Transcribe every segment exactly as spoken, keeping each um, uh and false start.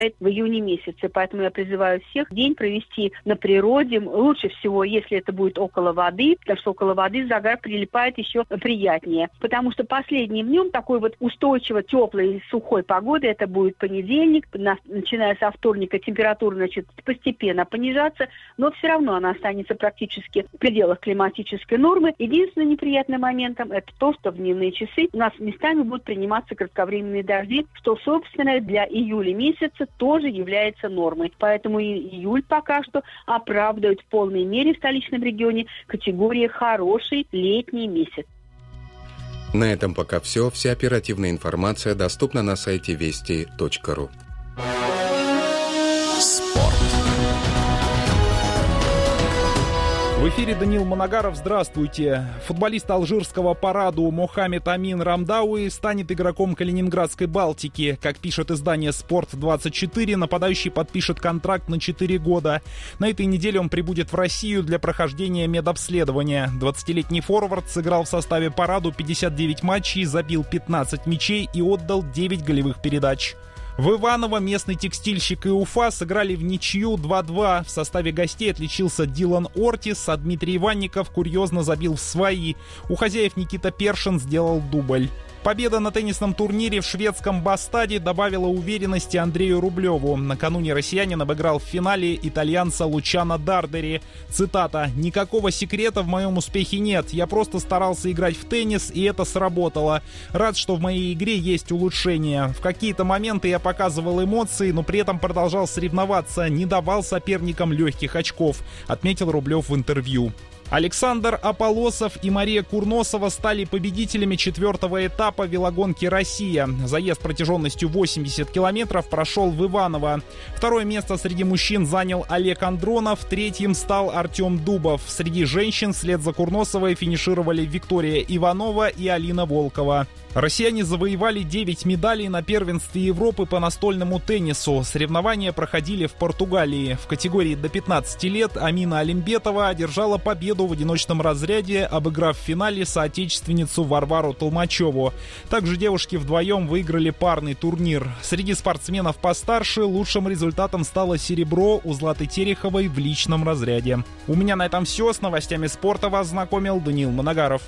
в июне месяце. Поэтому я призываю всех день провести на природе. Лучше всего, если это будет около воды, потому что около воды загар прилипает еще приятнее. Потому что последним днем такой вот устойчиво теплой сухой погоды, это будет понедельник, начиная со вторника температура начнет постепенно понижаться, но все равно она останется практически в пределах климатической нормы. Единственным неприятным моментом это то, что в дневные часы у нас местами будут приниматься кратковременные дожди, что, собственно, для июля месяца тоже является нормой. Поэтому и июль пока что оправдывает в полной мере в столичном регионе категории «хороший летний месяц». На этом пока все. Вся оперативная информация доступна на сайте вести точка ру. В эфире Даниил Манагаров. Здравствуйте. Футболист алжирского Параду Мохаммед Амин Рамдауи станет игроком Калининградской «Балтики». Как пишет издание «Спорт двадцать четыре», нападающий подпишет контракт на четыре года. На этой неделе он прибудет в Россию для прохождения медобследования. двадцатилетний форвард сыграл в составе Параду пятьдесят девять матчей, забил пятнадцать мячей и отдал девять голевых передач. В Иваново местный текстильщик и Уфа сыграли в ничью два-два. В составе гостей отличился Дилан Ортис, а Дмитрий Иванников курьезно забил в свои. У хозяев Никита Першин сделал дубль. Победа на теннисном турнире в шведском Бастаде добавила уверенности Андрею Рублеву. Накануне россиянин обыграл в финале итальянца Лучано Дардери. Цитата: «Никакого секрета в моем успехе нет. Я просто старался играть в теннис, и это сработало. Рад, что в моей игре есть улучшения. В какие-то моменты я показывал эмоции, но при этом продолжал соревноваться, не давал соперникам легких очков», отметил Рублев в интервью. Александр Аполосов и Мария Курносова стали победителями четвертого этапа велогонки «Россия». Заезд протяженностью восемьдесят километров прошел в Иваново. Второе место среди мужчин занял Олег Андронов, третьим стал Артем Дубов. Среди женщин вслед за Курносовой финишировали Виктория Иванова и Алина Волкова. Россияне завоевали девять медалей на первенстве Европы по настольному теннису. Соревнования проходили в Португалии. В категории до пятнадцати лет Амина Алимбетова одержала победу в одиночном разряде, обыграв в финале соотечественницу Варвару Толмачеву. Также девушки вдвоем выиграли парный турнир. Среди спортсменов постарше лучшим результатом стало серебро у Златы Тереховой в личном разряде. У меня на этом все. С новостями спорта вас знакомил Даниил Манагаров.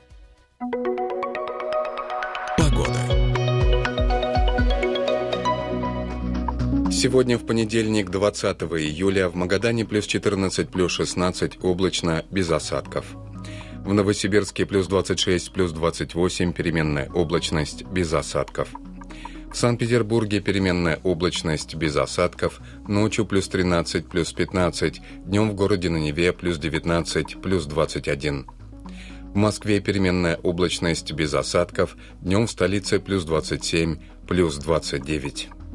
Сегодня в понедельник, двадцатого июля, в Магадане плюс четырнадцать, плюс шестнадцать, облачно, без осадков. В Новосибирске плюс двадцать шесть, плюс двадцать восемь, переменная облачность, без осадков. В Санкт-Петербурге переменная облачность, без осадков, ночью плюс тринадцать, плюс пятнадцать, днем в городе на Неве плюс девятнадцать, плюс двадцать один. В Москве переменная облачность, без осадков, днем в столице плюс двадцать семь, плюс двадцать девять.